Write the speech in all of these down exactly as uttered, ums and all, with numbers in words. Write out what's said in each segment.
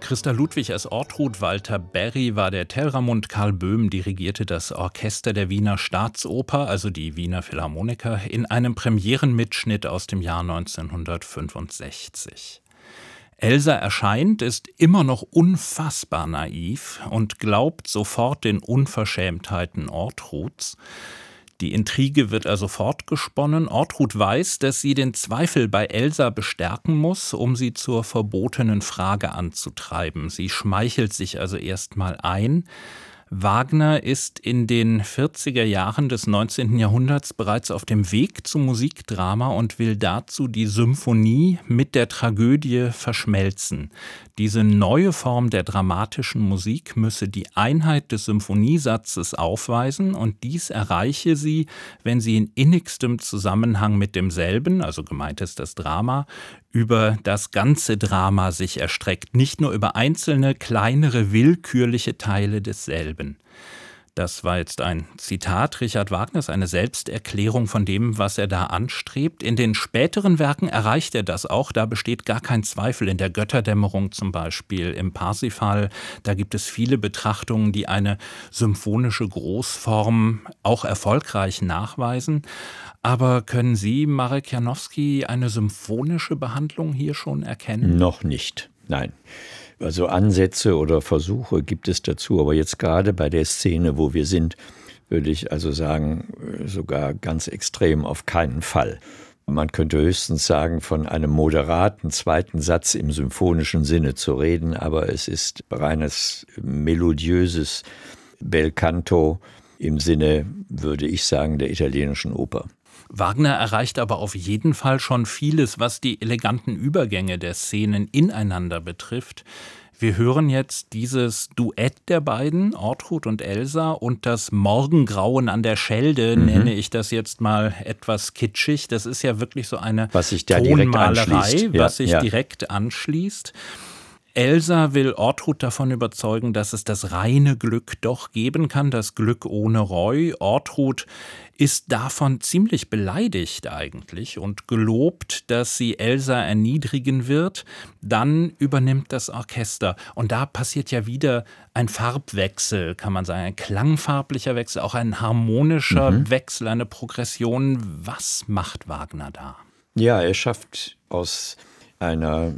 Christa Ludwig als Ortrud, Walter Berry war der Telramund, Karl Böhm dirigierte das Orchester der Wiener Staatsoper, also die Wiener Philharmoniker, in einem Premierenmitschnitt aus dem Jahr neunzehnhundertfünfundsechzig. Elsa erscheint, ist immer noch unfassbar naiv und glaubt sofort den Unverschämtheiten Ortruds. Die Intrige wird also fortgesponnen. Ortrud weiß, dass sie den Zweifel bei Elsa bestärken muss, um sie zur verbotenen Frage anzutreiben. Sie schmeichelt sich also erstmal ein. Wagner ist in den vierziger Jahren des neunzehnten Jahrhunderts bereits auf dem Weg zum Musikdrama und will dazu die Symphonie mit der Tragödie verschmelzen. Diese neue Form der dramatischen Musik müsse die Einheit des Symphoniesatzes aufweisen und dies erreiche sie, wenn sie in innigstem Zusammenhang mit demselben, also gemeint ist das Drama, über das ganze Drama sich erstreckt, nicht nur über einzelne, kleinere, willkürliche Teile desselben. Das war jetzt ein Zitat Richard Wagners, eine Selbsterklärung von dem, was er da anstrebt. In den späteren Werken erreicht er das auch, da besteht gar kein Zweifel. In der Götterdämmerung zum Beispiel, im Parsifal, da gibt es viele Betrachtungen, die eine symphonische Großform auch erfolgreich nachweisen. Aber können Sie, Marek Janowski, eine symphonische Behandlung hier schon erkennen? Noch nicht, nein. Also Ansätze oder Versuche gibt es dazu, aber jetzt gerade bei der Szene, wo wir sind, würde ich also sagen, sogar ganz extrem auf keinen Fall. Man könnte höchstens sagen, von einem moderaten zweiten Satz im symphonischen Sinne zu reden, aber es ist reines melodiöses Belcanto im Sinne, würde ich sagen, der italienischen Oper. Wagner erreicht aber auf jeden Fall schon vieles, was die eleganten Übergänge der Szenen ineinander betrifft. Wir hören jetzt dieses Duett der beiden, Ortrud und Elsa, und das Morgengrauen an der Schelde, mhm. nenne ich das jetzt mal etwas kitschig. Das ist ja wirklich so eine was sich da Tonmalerei, direkt was sich ja. direkt anschließt. Elsa will Ortrud davon überzeugen, dass es das reine Glück doch geben kann, das Glück ohne Reue. Ortrud ist davon ziemlich beleidigt eigentlich und gelobt, dass sie Elsa erniedrigen wird. Dann übernimmt das Orchester und da passiert ja wieder ein Farbwechsel, kann man sagen, ein klangfarblicher Wechsel, auch ein harmonischer mhm. Wechsel, eine Progression. Was macht Wagner da? Ja, er schafft aus einer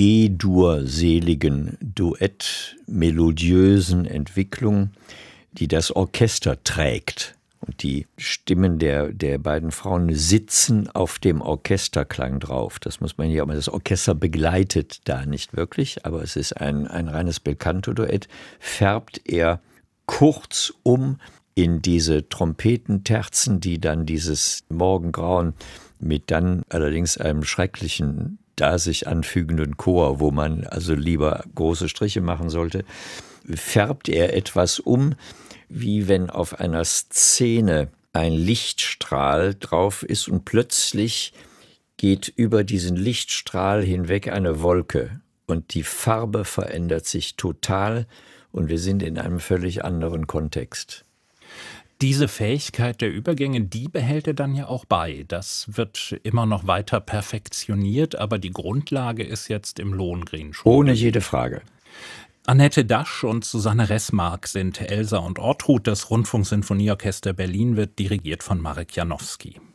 G-Dur-seligen, duett-melodiösen Entwicklung, die das Orchester trägt. Und die Stimmen der, der beiden Frauen sitzen auf dem Orchesterklang drauf. Das muss man hier, aber das Orchester begleitet da nicht wirklich, aber es ist ein, ein reines Belcanto-Duett. Färbt er kurzum in diese Trompetenterzen, die dann dieses Morgengrauen mit dann allerdings einem schrecklichen da sich anfügenden Chor, wo man also lieber große Striche machen sollte, färbt er etwas um, wie wenn auf einer Szene ein Lichtstrahl drauf ist und plötzlich geht über diesen Lichtstrahl hinweg eine Wolke und die Farbe verändert sich total und wir sind in einem völlig anderen Kontext. Diese Fähigkeit der Übergänge, die behält er dann ja auch bei. Das wird immer noch weiter perfektioniert, aber die Grundlage ist jetzt im Lohengrin schon. Ohne jede Frage. Annette Dasch und Susanne Ressmark sind Elsa und Ortrud. Das Rundfunksinfonieorchester Berlin wird dirigiert von Marek Janowski.